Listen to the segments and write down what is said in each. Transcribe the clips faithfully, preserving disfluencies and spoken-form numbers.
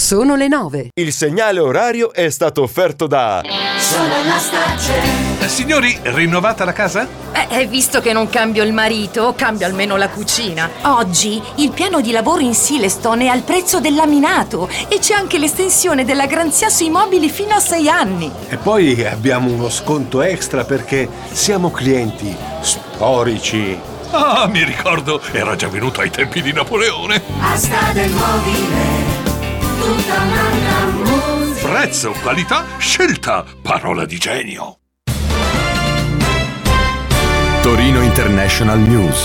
Sono le nove. Il segnale orario è stato offerto da Sono Nostalgia. Eh, signori, rinnovata la casa? Eh, visto che non cambio il marito, cambio almeno la cucina. Oggi il piano di lavoro in Silestone è al prezzo del laminato e c'è anche l'estensione della garanzia sui mobili fino a sei anni. E poi abbiamo uno sconto extra perché siamo clienti storici. Ah, mi ricordo, era già venuto ai tempi di Napoleone. Asta del mobile, tutta un'altra musica. Prezzo, qualità, scelta, parola di genio. Torino International News.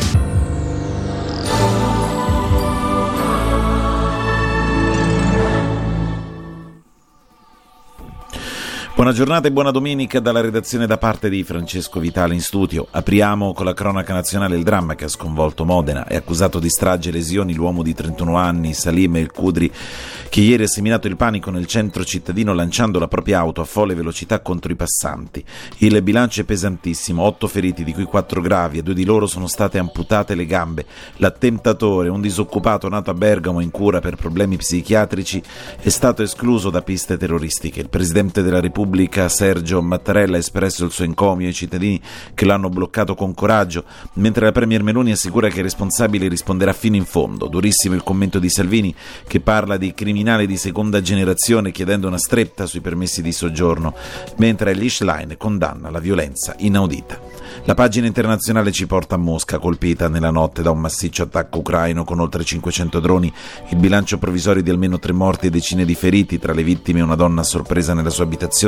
Buona giornata e buona domenica dalla redazione da parte di Francesco Vitale in studio. Apriamo con la cronaca nazionale il dramma che ha sconvolto Modena. È accusato di strage e lesioni l'uomo di trentuno anni, Salim El Kudri, che ieri ha seminato il panico nel centro cittadino lanciando la propria auto a folle velocità contro i passanti. Il bilancio è pesantissimo, otto feriti, di cui quattro gravi, e due di loro sono state amputate le gambe. L'attentatore, un disoccupato nato a Bergamo in cura per problemi psichiatrici, è stato escluso da piste terroristiche. Il presidente della Repubblica Sergio Mattarella ha espresso il suo encomio ai cittadini che l'hanno bloccato con coraggio, mentre la premier Meloni assicura che il responsabile risponderà fino in fondo. Durissimo il commento di Salvini, che parla di criminali di seconda generazione chiedendo una stretta sui permessi di soggiorno, mentre Elly Schlein condanna la violenza inaudita. La pagina internazionale ci porta a Mosca, colpita nella notte da un massiccio attacco ucraino con oltre cinquecento droni. Il bilancio provvisorio di almeno tre morti e decine di feriti, tra le vittime una donna sorpresa nella sua abitazione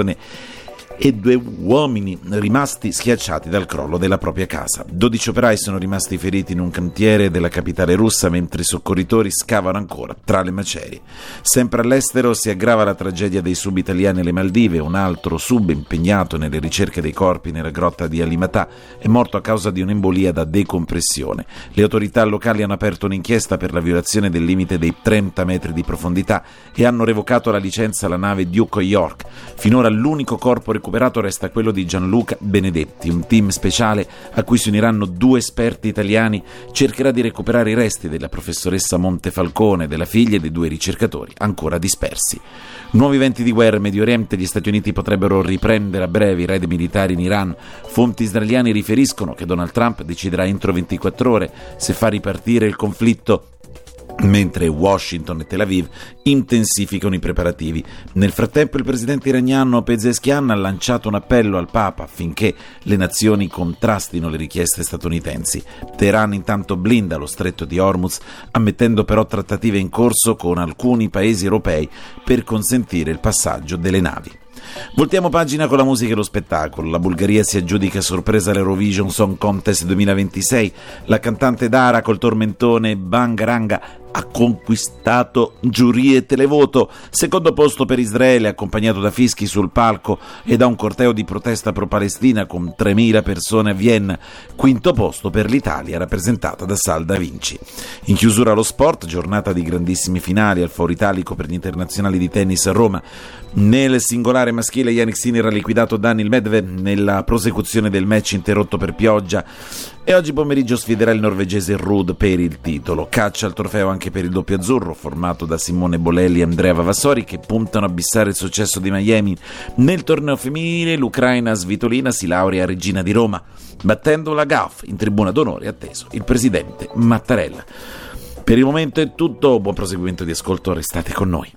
e due uomini rimasti schiacciati dal crollo della propria casa. dodici operai sono rimasti feriti in un cantiere della capitale russa, mentre i soccorritori scavano ancora tra le macerie. Sempre all'estero si aggrava la tragedia dei sub italiani alle Maldive. Un altro sub impegnato nelle ricerche dei corpi nella grotta di Alimatà è morto a causa di un'embolia da decompressione. Le autorità locali hanno aperto un'inchiesta per la violazione del limite dei trenta metri di profondità e hanno revocato la licenza alla nave Duke of York. Finora l'unico corpo recuperato resta quello di Gianluca Benedetti. Un team speciale a cui si uniranno due esperti italiani cercherà di recuperare i resti della professoressa Montefalcone, della figlia e dei due ricercatori ancora dispersi. Nuovi venti di guerra in Medio Oriente. Gli Stati Uniti potrebbero riprendere a breve i raid militari in Iran. Fonti israeliane riferiscono che Donald Trump deciderà entro ventiquattro ore se fa ripartire il conflitto, mentre Washington e Tel Aviv intensificano i preparativi. Nel frattempo il presidente iraniano Pezeshkian ha lanciato un appello al Papa affinché le nazioni contrastino le richieste statunitensi. Teheran intanto blinda lo stretto di Hormuz, ammettendo però trattative in corso con alcuni paesi europei per consentire il passaggio delle navi. Voltiamo pagina con la musica e lo spettacolo. La Bulgaria si aggiudica a sorpresa l'Eurovision Song Contest duemilaventisei. La cantante Dara col tormentone Bangaranga ha conquistato giurie e televoto. Secondo posto per Israele, accompagnato da fischi sul palco e da un corteo di protesta pro-Palestina con tremila persone a Vienna. Quinto posto per l'Italia, rappresentata da Salda Vinci. In chiusura allo sport, giornata di grandissimi finali al Foro Italico per gli internazionali di tennis a Roma. Nel singolare maschile Jannik Sinner ha liquidato Daniil Medvedev nella prosecuzione del match interrotto per pioggia, e oggi pomeriggio sfiderà il norvegese Ruud per il titolo. Caccia al trofeo anche per il doppio azzurro, formato da Simone Bolelli e Andrea Vavassori, che puntano a bissare il successo di Miami. Nel torneo femminile l'Ucraina Svitolina si laurea regina di Roma, battendo la Gauff. In tribuna d'onore atteso il presidente Mattarella. Per il momento è tutto, buon proseguimento di ascolto, restate con noi.